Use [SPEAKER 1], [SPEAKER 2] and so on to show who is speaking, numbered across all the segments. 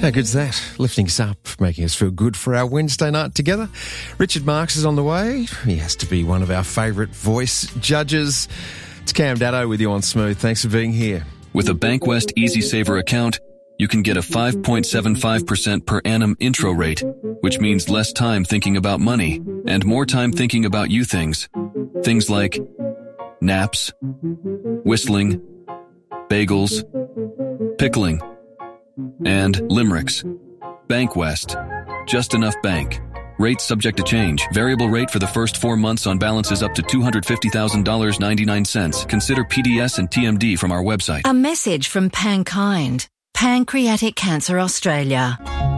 [SPEAKER 1] How good's that? Lifting us up, making us feel good for our Wednesday night together. Richard Marks is on the way. He has to be one of our favourite voice judges. It's Cam Datto with you on Smooth. Thanks for being here.
[SPEAKER 2] With a Bankwest EasySaver account, you can get a 5.75% per annum intro rate, which means less time thinking about money and more time thinking about you things. Things like naps, whistling, bagels, pickling, and limericks. Bankwest. Just enough bank. Rate subject to change. Variable rate for the first 4 months on balances up to $250,000.99. Consider PDS and TMD from our website.
[SPEAKER 3] A message from Pankind. Pancreatic Cancer Australia.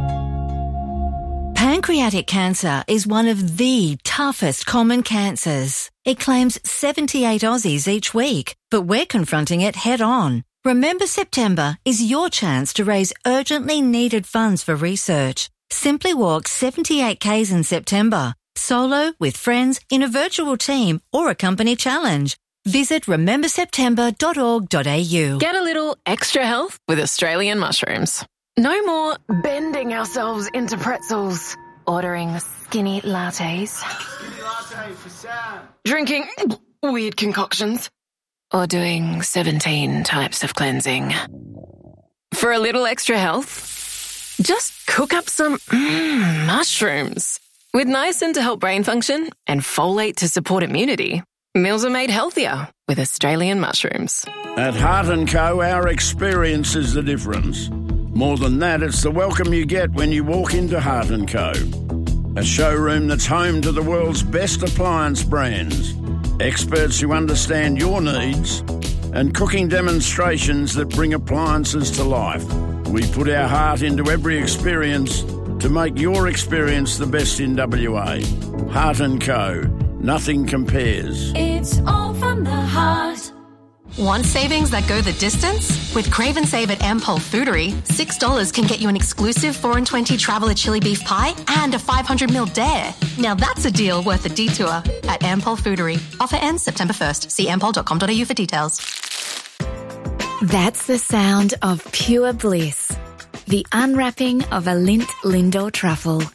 [SPEAKER 3] Pancreatic cancer is one of the toughest common cancers. It claims 78 Aussies each week, but we're confronting it head on. Remember September is your chance to raise urgently needed funds for research. Simply walk 78 Ks in September, solo, with friends, in a virtual team, or a company challenge. Visit rememberseptember.org.au.
[SPEAKER 4] Get a little extra health with Australian mushrooms. No more bending ourselves into pretzels, ordering skinny lattes,
[SPEAKER 5] Skinny latte for Sam.
[SPEAKER 4] drinking weird concoctions, or doing 17 types of cleansing. For a little extra health, just cook up some mushrooms. With niacin to help brain function and folate to support immunity, meals are made healthier with Australian mushrooms.
[SPEAKER 6] At Heart & Co, our experience is the difference. More than that, it's the welcome you get when you walk into Heart & Co. A showroom that's home to the world's best appliance brands, experts who understand your needs, and cooking demonstrations that bring appliances to life. We put our heart into every experience to make your experience the best in WA. Heart & Co. Nothing compares.
[SPEAKER 7] It's all from the heart.
[SPEAKER 8] Want savings that go the distance? With Crave and Save at Ampol Foodery, $6 can get you an exclusive 4 and 20 Traveller chili beef pie and a 500ml dare. Now that's a deal worth a detour at Ampol Foodery. Offer ends September 1st. See ampol.com.au for details.
[SPEAKER 9] That's the sound of pure bliss. The unwrapping of a Lindt Lindor truffle.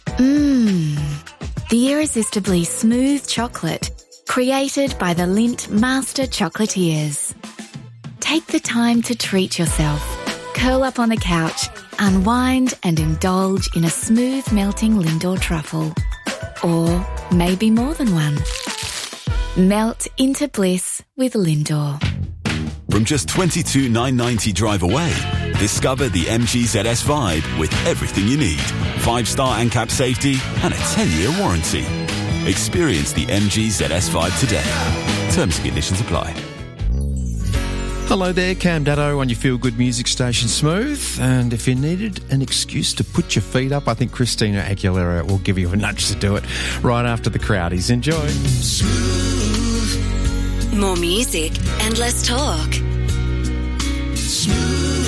[SPEAKER 9] The irresistibly smooth chocolate created by the Lindt Master Chocolatiers. Take the time to treat yourself. Curl up on the couch, unwind and indulge in a smooth melting Lindor truffle. Or maybe more than one. Melt into bliss with Lindor.
[SPEAKER 10] From just $22,990 drive away, discover the MG ZS Vibe with everything you need. 5-star ANCAP safety and a 10-year warranty. Experience the MG ZS Vibe today. Terms and conditions apply.
[SPEAKER 1] Hello there, Cam Datto on your feel-good music station Smooth. And if you needed an excuse to put your feet up, I think Christina Aguilera will give you a nudge to do it right after the Crowdies. Enjoy.
[SPEAKER 3] More music and less talk.
[SPEAKER 5] Smooth.